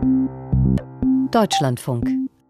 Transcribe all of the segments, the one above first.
Deutschlandfunk.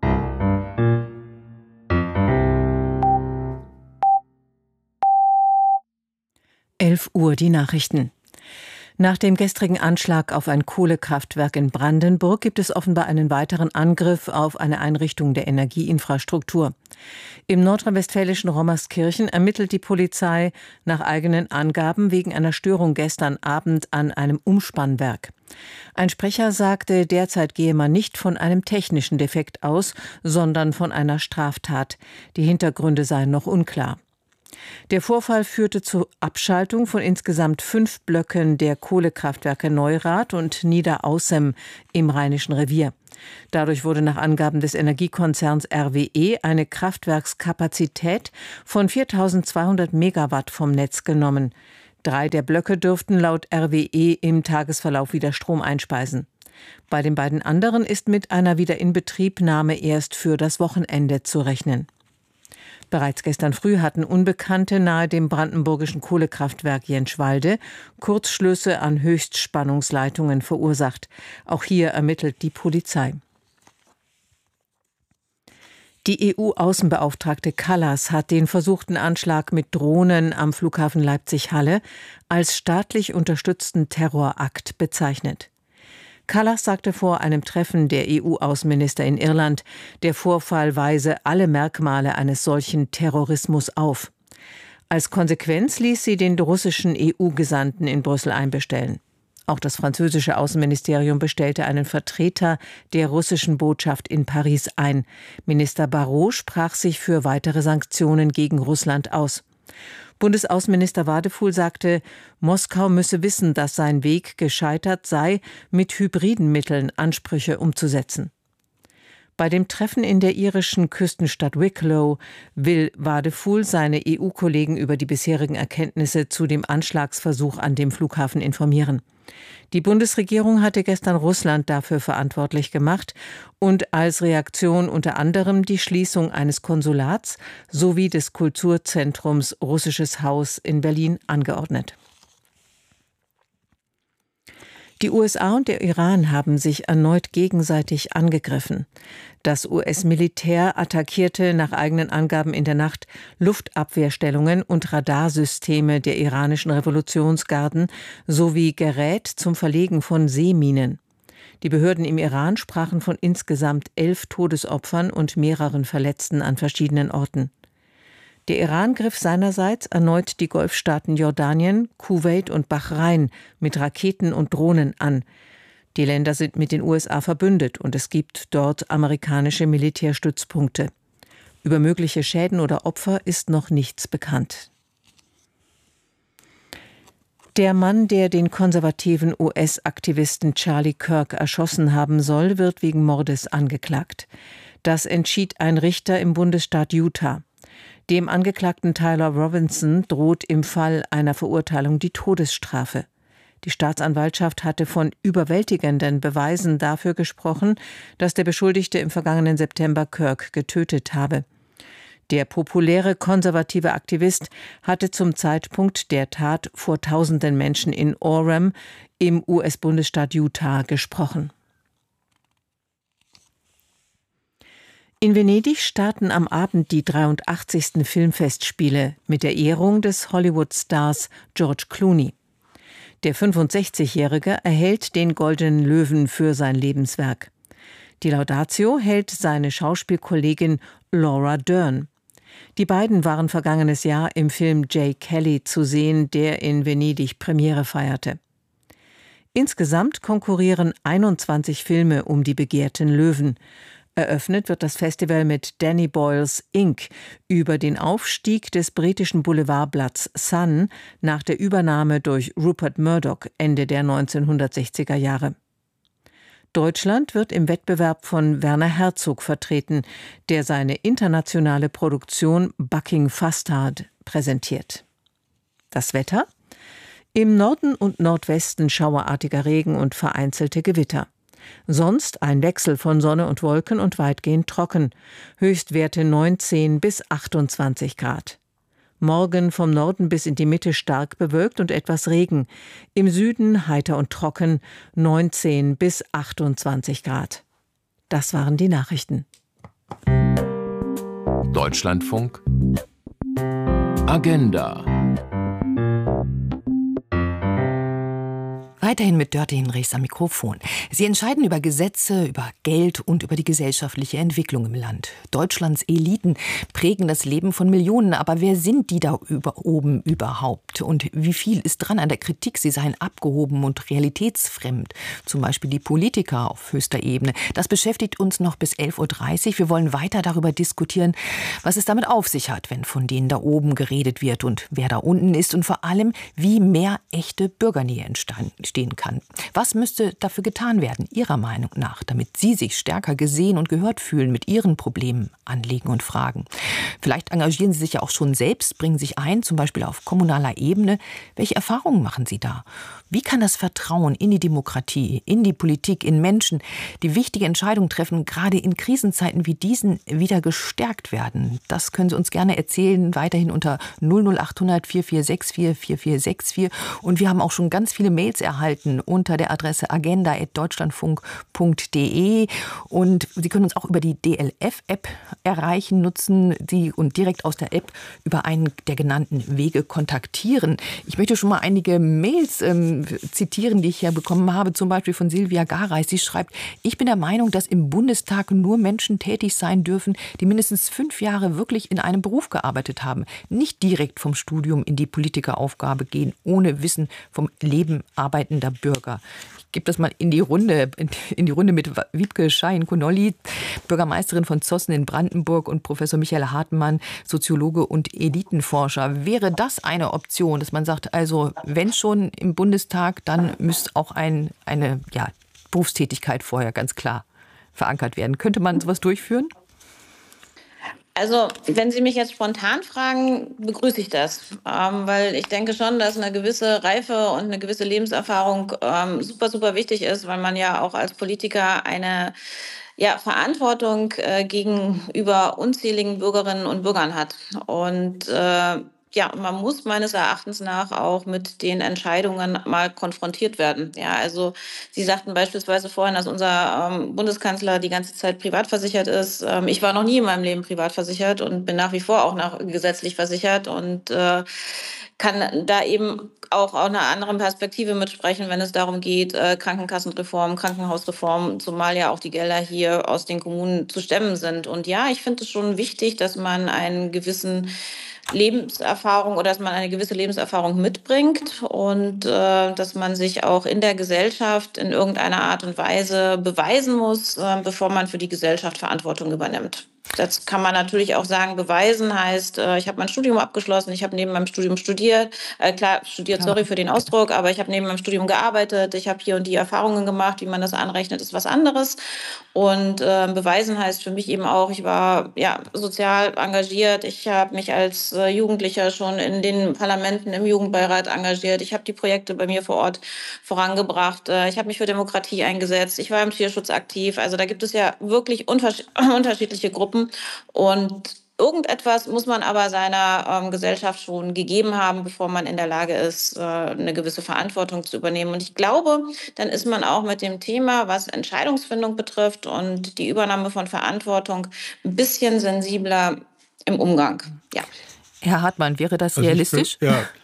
Uhr die Nachrichten. Nach dem gestrigen Anschlag auf ein Kohlekraftwerk in Brandenburg gibt es offenbar einen weiteren Angriff auf eine Einrichtung der Energieinfrastruktur. Im nordrhein-westfälischen Rommerskirchen ermittelt die Polizei nach eigenen Angaben wegen einer Störung gestern Abend an einem Umspannwerk. Ein Sprecher sagte, derzeit gehe man nicht von einem technischen Defekt aus, sondern von einer Straftat. Die Hintergründe seien noch unklar. Der Vorfall führte zur Abschaltung von insgesamt 5 Blöcken der Kohlekraftwerke Neurath und Niederaußem im Rheinischen Revier. Dadurch wurde nach Angaben des Energiekonzerns RWE eine Kraftwerkskapazität von 4.200 Megawatt vom Netz genommen. 3 der Blöcke dürften laut RWE im Tagesverlauf wieder Strom einspeisen. Bei den beiden anderen ist mit einer Wiederinbetriebnahme erst für das Wochenende zu rechnen. Bereits gestern früh hatten Unbekannte nahe dem brandenburgischen Kohlekraftwerk Jentschwalde Kurzschlüsse an Höchstspannungsleitungen verursacht. Auch hier ermittelt die Polizei. Die EU-Außenbeauftragte Kallas hat den versuchten Anschlag mit Drohnen am Flughafen Leipzig-Halle als staatlich unterstützten Terrorakt bezeichnet. Kallas sagte vor einem Treffen der EU-Außenminister in Irland, der Vorfall weise alle Merkmale eines solchen Terrorismus auf. Als Konsequenz ließ sie den russischen EU-Gesandten in Brüssel einbestellen. Auch das französische Außenministerium bestellte einen Vertreter der russischen Botschaft in Paris ein. Minister Barrot sprach sich für weitere Sanktionen gegen Russland aus. Bundesaußenminister Wadefuhl sagte, Moskau müsse wissen, dass sein Weg gescheitert sei, mit hybriden Mitteln Ansprüche umzusetzen. Bei dem Treffen in der irischen Küstenstadt Wicklow will Wadefuhl seine EU-Kollegen über die bisherigen Erkenntnisse zu dem Anschlagsversuch an dem Flughafen informieren. Die Bundesregierung hatte gestern Russland dafür verantwortlich gemacht und als Reaktion unter anderem die Schließung eines Konsulats sowie des Kulturzentrums Russisches Haus in Berlin angeordnet. Die USA und der Iran haben sich erneut gegenseitig angegriffen. Das US-Militär attackierte nach eigenen Angaben in der Nacht Luftabwehrstellungen und Radarsysteme der iranischen Revolutionsgarden sowie Gerät zum Verlegen von Seeminen. Die Behörden im Iran sprachen von insgesamt 11 Todesopfern und mehreren Verletzten an verschiedenen Orten. Der Iran griff seinerseits erneut die Golfstaaten Jordanien, Kuwait und Bahrain mit Raketen und Drohnen an. Die Länder sind mit den USA verbündet und es gibt dort amerikanische Militärstützpunkte. Über mögliche Schäden oder Opfer ist noch nichts bekannt. Der Mann, der den konservativen US-Aktivisten Charlie Kirk erschossen haben soll, wird wegen Mordes angeklagt. Das entschied ein Richter im Bundesstaat Utah. Dem Angeklagten Tyler Robinson droht im Fall einer Verurteilung die Todesstrafe. Die Staatsanwaltschaft hatte von überwältigenden Beweisen dafür gesprochen, dass der Beschuldigte im vergangenen September Kirk getötet habe. Der populäre konservative Aktivist hatte zum Zeitpunkt der Tat vor tausenden Menschen in Orem im US-Bundesstaat Utah gesprochen. In Venedig starten am Abend die 83. Filmfestspiele mit der Ehrung des Hollywood-Stars George Clooney. Der 65-Jährige erhält den Goldenen Löwen für sein Lebenswerk. Die Laudatio hält seine Schauspielkollegin Laura Dern. Die beiden waren vergangenes Jahr im Film Jay Kelly zu sehen, der in Venedig Premiere feierte. Insgesamt konkurrieren 21 Filme um die begehrten Löwen. Eröffnet wird das Festival mit Danny Boyles Inc. über den Aufstieg des britischen Boulevardblatts Sun nach der Übernahme durch Rupert Murdoch Ende der 1960er Jahre. Deutschland wird im Wettbewerb von Werner Herzog vertreten, der seine internationale Produktion Bucking Fastard präsentiert. Das Wetter? Im Norden und Nordwesten schauerartiger Regen und vereinzelte Gewitter. Sonst ein Wechsel von Sonne und Wolken und weitgehend trocken. Höchstwerte 19 bis 28 Grad. Morgen vom Norden bis in die Mitte stark bewölkt und etwas Regen. Im Süden heiter und trocken, 19 bis 28 Grad. Das waren die Nachrichten. Deutschlandfunk Agenda. Weiterhin mit Dörte Hinrichs am Mikrofon. Sie entscheiden über Gesetze, über Geld und über die gesellschaftliche Entwicklung im Land. Deutschlands Eliten prägen das Leben von Millionen. Aber wer sind die da oben überhaupt? Und wie viel ist dran an der Kritik, sie seien abgehoben und realitätsfremd? Zum Beispiel die Politiker auf höchster Ebene. Das beschäftigt uns noch bis 11.30 Uhr. Wir wollen weiter darüber diskutieren, was es damit auf sich hat, wenn von denen da oben geredet wird und wer da unten ist. Und vor allem, wie mehr echte Bürgernähe entstehen kann. Was müsste dafür getan werden, Ihrer Meinung nach, damit Sie sich stärker gesehen und gehört fühlen mit Ihren Problemen, Anliegen und Fragen? Vielleicht engagieren Sie sich ja auch schon selbst, bringen sich ein, zum Beispiel auf kommunaler Ebene. Welche Erfahrungen machen Sie da? Wie kann das Vertrauen in die Demokratie, in die Politik, in Menschen, die wichtige Entscheidungen treffen, gerade in Krisenzeiten wie diesen, wieder gestärkt werden? Das können Sie uns gerne erzählen, weiterhin unter 00800 4464 4464. Und wir haben auch schon ganz viele Mails erhalten unter der Adresse agenda@deutschlandfunk.de. Und Sie können uns auch über die DLF-App erreichen, nutzen Sie und direkt aus der App über einen der genannten Wege kontaktieren. Ich möchte schon mal einige Mails zitieren, die ich hier bekommen habe, zum Beispiel von Silvia Gareis. Sie schreibt: Ich bin der Meinung, dass im Bundestag nur Menschen tätig sein dürfen, die mindestens 5 Jahre wirklich in einem Beruf gearbeitet haben. Nicht direkt vom Studium in die Politikeraufgabe gehen, ohne Wissen vom Leben arbeitender Bürger. Ich gebe das mal in die Runde mit Wiebke Schein-Konolli, Bürgermeisterin von Zossen in Brandenburg, und Professor Michael Hartmann, Soziologe und Elitenforscher. Wäre das eine Option, dass man sagt, also wenn schon im Bundestag, dann müsste auch eine Berufstätigkeit vorher ganz klar verankert werden? Könnte man sowas durchführen? Also, wenn Sie mich jetzt spontan fragen, begrüße ich das, weil ich denke schon, dass eine gewisse Reife und eine gewisse Lebenserfahrung super, super wichtig ist, weil man ja auch als Politiker eine Verantwortung gegenüber unzähligen Bürgerinnen und Bürgern hat. Und man muss meines Erachtens nach auch mit den Entscheidungen mal konfrontiert werden. Ja, also Sie sagten beispielsweise vorhin, dass unser Bundeskanzler die ganze Zeit privat versichert ist. Ich war noch nie in meinem Leben privat versichert und bin nach wie vor auch gesetzlich versichert und kann da eben auch aus einer anderen Perspektive mitsprechen, wenn es darum geht, Krankenkassenreform, Krankenhausreform, zumal ja auch die Gelder hier aus den Kommunen zu stemmen sind. Und ja, ich finde es schon wichtig, dass man einen gewissen Lebenserfahrung oder dass man eine gewisse Lebenserfahrung mitbringt und dass man sich auch in der Gesellschaft in irgendeiner Art und Weise beweisen muss, bevor man für die Gesellschaft Verantwortung übernimmt. Das kann man natürlich auch sagen, beweisen heißt, ich habe mein Studium abgeschlossen, ich habe neben meinem Studium studiert, sorry für den Ausdruck, aber ich habe neben meinem Studium gearbeitet, ich habe hier und die Erfahrungen gemacht, wie man das anrechnet, ist was anderes. Und beweisen heißt für mich eben auch, ich war sozial engagiert, ich habe mich als Jugendlicher schon in den Parlamenten im Jugendbeirat engagiert, ich habe die Projekte bei mir vor Ort vorangebracht, ich habe mich für Demokratie eingesetzt, ich war im Tierschutz aktiv, also da gibt es ja wirklich unterschiedliche Gruppen. Und irgendetwas muss man aber seiner Gesellschaft schon gegeben haben, bevor man in der Lage ist, eine gewisse Verantwortung zu übernehmen. Und ich glaube, dann ist man auch mit dem Thema, was Entscheidungsfindung betrifft und die Übernahme von Verantwortung, ein bisschen sensibler im Umgang. Ja. Herr Hartmann, wäre das realistisch?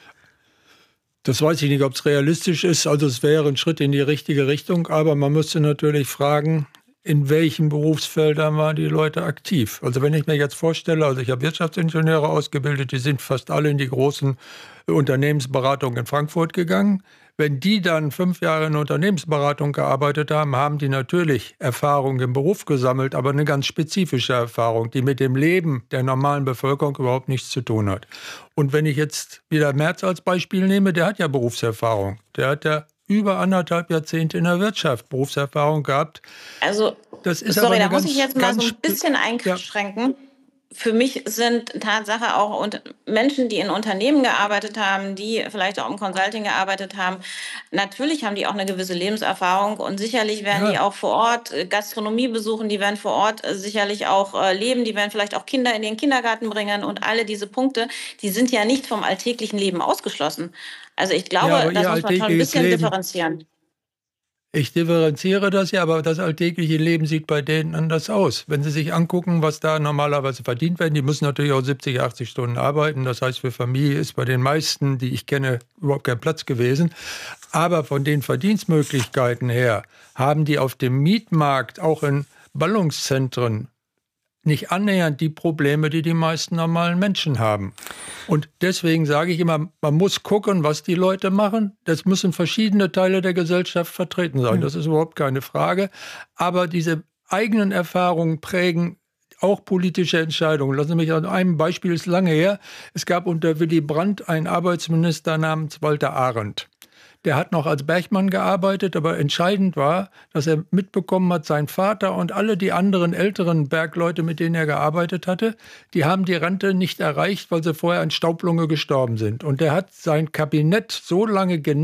Das weiß ich nicht, ob es realistisch ist. Also es wäre ein Schritt in die richtige Richtung, aber man müsste natürlich fragen, in welchen Berufsfeldern waren die Leute aktiv? Also wenn ich mir jetzt vorstelle, also ich habe Wirtschaftsingenieure ausgebildet, die sind fast alle in die großen Unternehmensberatungen in Frankfurt gegangen. Wenn die dann 5 Jahre in Unternehmensberatung gearbeitet haben, haben die natürlich Erfahrung im Beruf gesammelt, aber eine ganz spezifische Erfahrung, die mit dem Leben der normalen Bevölkerung überhaupt nichts zu tun hat. Und wenn ich jetzt wieder Merz als Beispiel nehme, der hat ja Berufserfahrung. Der hat ja über 1,5 Jahrzehnte in der Wirtschaft Berufserfahrung gehabt. Also, das ist sorry, aber da muss ich jetzt mal so ein bisschen einschränken. für mich sind Tatsache auch Menschen, die in Unternehmen gearbeitet haben, die vielleicht auch im Consulting gearbeitet haben. Natürlich haben die auch eine gewisse Lebenserfahrung und sicherlich werden die Ja, auch vor Ort Gastronomie besuchen, die werden vor Ort sicherlich auch leben, die werden vielleicht auch Kinder in den Kindergarten bringen und alle diese Punkte, die sind ja nicht vom alltäglichen Leben ausgeschlossen. Also ich ja, glaube, aber das ihr muss man schon ein alltägliches bisschen Leben, differenzieren. ich differenziere das ja, aber das alltägliche Leben sieht bei denen anders aus. Wenn Sie sich angucken, was da normalerweise verdient wird, die müssen natürlich auch 70, 80 Stunden arbeiten. Das heißt, für Familie ist bei den meisten, die ich kenne, überhaupt kein Platz gewesen. Aber von den Verdienstmöglichkeiten her haben die auf dem Mietmarkt, auch in Ballungszentren, nicht annähernd die Probleme, die die meisten normalen Menschen haben. Und deswegen sage ich immer, man muss gucken, was die Leute machen. Das müssen verschiedene Teile der Gesellschaft vertreten sein. Das ist überhaupt keine Frage. Aber diese eigenen Erfahrungen prägen auch politische Entscheidungen. Lassen Sie mich an einem Beispiel, ist lange her. Es gab unter Willy Brandt einen Arbeitsminister namens Walter Arndt. Der hat noch als Bergmann gearbeitet, aber entscheidend war, dass er mitbekommen hat, sein Vater und alle die anderen älteren Bergleute, mit denen er gearbeitet hatte, die haben die Rente nicht erreicht, weil sie vorher an Staublunge gestorben sind. Und er hat sein Kabinett so lange